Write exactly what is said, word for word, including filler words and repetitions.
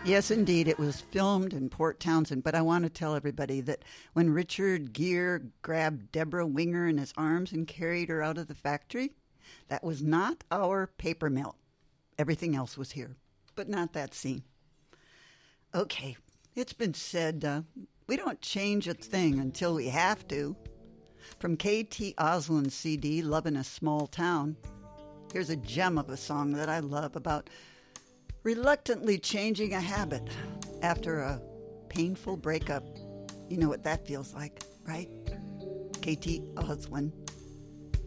Yes, indeed. It was filmed in Port Townsend, but I want to tell everybody that when Richard Gere grabbed Deborah Winger in his arms and carried her out of the factory, that was not our paper mill. Everything else was here, but not that scene. Okay, it's been said, uh, we don't change a thing until we have to. From K T Oslin's C D, Love in a Small Town, here's a gem of a song that I love about reluctantly changing a habit after a painful breakup. You know what that feels like, right? K T Oslin.